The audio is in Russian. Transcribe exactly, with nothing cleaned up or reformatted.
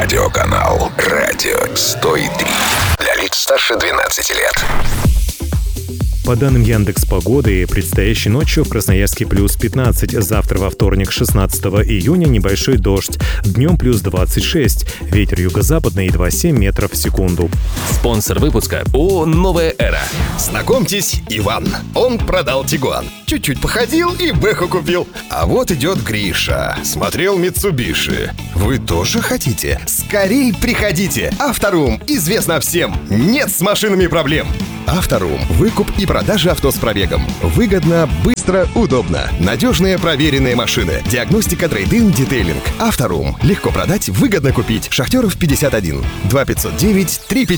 Радиоканал «Радио сто три». Для лиц старше двенадцати лет. По данным Яндекс.Погоды, предстоящей ночью в Красноярске плюс пятнадцать, завтра во вторник, шестнадцатого июня, небольшой дождь, днем плюс двадцать шесть, ветер юго-западный два семь метров в секунду. Спонсор выпуска ООО «Новая эра». Знакомьтесь, Иван. Он продал Тигуан. Чуть-чуть походил и Бэху купил. А вот идет Гриша. Смотрел Митсубиши. Вы тоже хотите? Скорей приходите. Авторум. Известно всем. Нет с машинами проблем. Авторум. Выкуп и продажа авто с пробегом. Выгодно, быстро, удобно. Надежные проверенные машины. Диагностика, трейд-ин, детейлинг. Авторум. Легко продать, выгодно купить. Шахтеров пятьдесят один. два пятьсот девять три пятьсот.